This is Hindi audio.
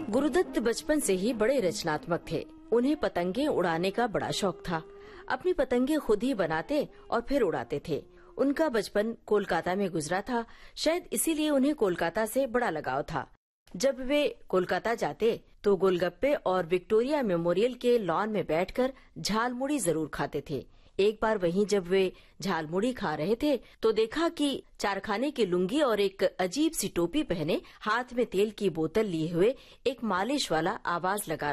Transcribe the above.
गुरुदत्त बचपन से ही बड़े रचनात्मक थे। उन्हें पतंगे उड़ाने का बड़ा शौक था। अपनी पतंगे खुद ही बनाते और फिर उड़ाते थे। उनका बचपन कोलकाता में गुजरा था। शायद इसीलिए उन्हें कोलकाता से बड़ा लगाव था। जब वे कोलकाता जाते तो गोलगप्पे और विक्टोरिया मेमोरियल के लॉन में बैठकर झालमुड़ी जरूर खाते थे। एक बार वहीं जब वे झालमुड़ी खा रहे थे तो देखा कि चारखाने की लुंगी और एक अजीब सी टोपी पहने, हाथ में तेल की बोतल लिए हुए एक मालिश वाला आवाज लगा